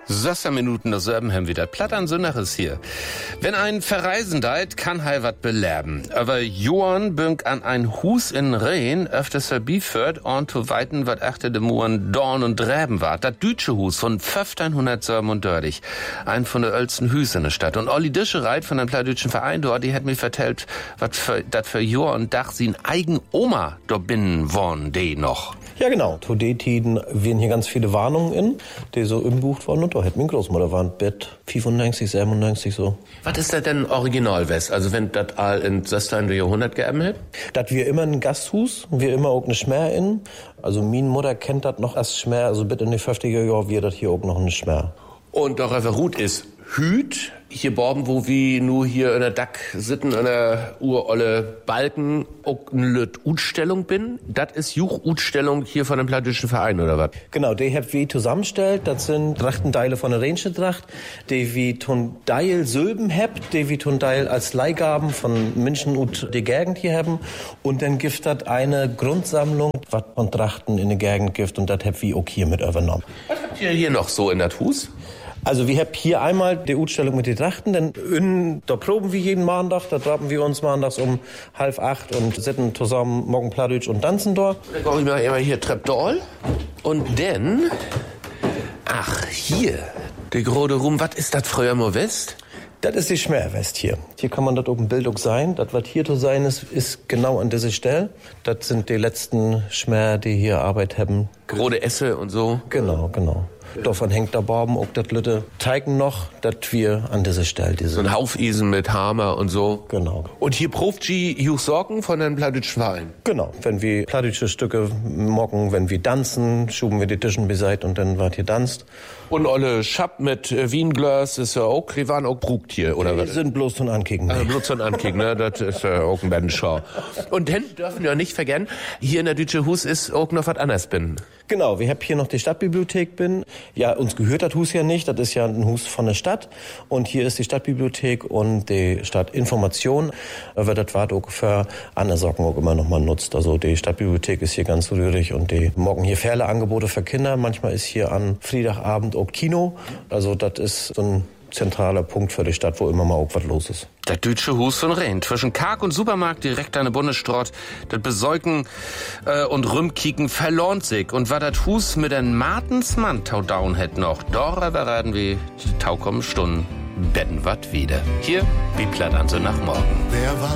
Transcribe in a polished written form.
16 Minuten nach Söbenhem wieder. Platt an Sündaches hier. Wenn ein Verreisen deit, kann hei wat belerben. Aber Johann büngt an ein Hus in Rehn öfters verbiefert und zu weiten wat achter de Muren Dorn und Dräben wart. Dat dütsche Hus von 1537. Ein von der ältesten Hüs in der Stadt. Und Olli Dischereit von dem plattdütschen Verein dort, die hat mir vertellt, wat für Johann Dach sin eigen Oma dort binnen worn, de noch. Ja, genau. Zu den Tiden werden hier ganz viele Warnungen in, die so umbucht worden. Und da hätte meine Großmutter war ein Bett 95, 97 so. Was ist das denn original West? Also wenn das all in 16. Jahrhundert geerben hätt? Das wir immer ein Gasthus, wir immer auch eine Schmer in. Also meine Mutter kennt das noch als Schmer, also bitte in den 50er Jahren wir das hier auch noch eine Schmer. Und doch einfach gut ist Hüt, hier borben, wo wir nur hier in der Dack sitten, in der urolle Balken, auch eine Lüt Utstellung bin. Das ist Juch-Utstellung hier von dem plattdütschen Verein, oder was? Genau, die habt wir zusammenstellt. Das sind Trachtenteile von der Rheinsche-Tracht, die wir tun Teil Sülben habt, die wir tun Teil als Leihgaben von Menschen und die Gegend hier haben. Und dann gibt das eine Grundsammlung, was von Trachten in der Gegend gibt. Und das habt wir auch hier mit übernommen. Was habt ihr hier noch so in das Hus? Also wir haben hier einmal die Ausstellung mit den Trachten, denn da proben wir jeden Montag, da traben wir uns montags um 7:30 und sitzen zusammen morgen Plattdeutsch und tanzen dort. Dann komm ich mal immer hier Treppdoll und dann, ach hier, der große Rum, was ist das früher mal West? Das ist die Schmerwest hier. Hier kann man das auf dem Bild auch sein. Das, was hier zu sein ist, ist genau an dieser Stelle. Das sind die letzten Schmer, die hier Arbeit haben. Große Esse und so? Genau. Davon hängt da Borben auch das Lütte Teigen noch, das wir an dieser Stelle. So ein Haufisen mit Hammer und so. Genau. Und hier probt Hugh Sorgen von den plattdütschen Verein. Genau. Wenn wir plattdütsche Stücke mocken, wenn wir tanzen, schuben wir die Tischen beiseite und dann wart hier tanzt. Und Olle Schapp mit Wienglas ist ja auch, die waren auch brugt hier, oder was? Die sind bloß zum Ankicken. Also bloß zum Ankicken, ne? Das ist ja auch ein Bandschau. Und dann dürfen wir auch nicht vergessen, hier in der Dütsche Hus ist auch noch was anderes bin. Genau, wir haben hier noch die Stadtbibliothek bin. Ja, uns gehört das Hus ja nicht, das ist ja ein Hus von der Stadt. Und hier ist die Stadtbibliothek und die Stadtinformation, weil das war auch für andere Sachen auch immer noch mal nutzt. Also die Stadtbibliothek ist hier ganz rührig und die morgen hier Ferle-Angebote für Kinder. Manchmal ist hier an Freitagabend auch Kino. Also das ist so ein zentraler Punkt für die Stadt, wo immer mal auch was los ist. Der Dütsche Hus von Rehn. Zwischen Karg und Supermarkt direkt an der Bundesstraße. Das Besäugen und Rümkicken verlohnt sich. Und war das Hus mit den Martensmann taudaun hätt noch. Doch erwarten wir die taukommen Stunden. Betten wat wieder. Hier, wie platt an so nach morgen.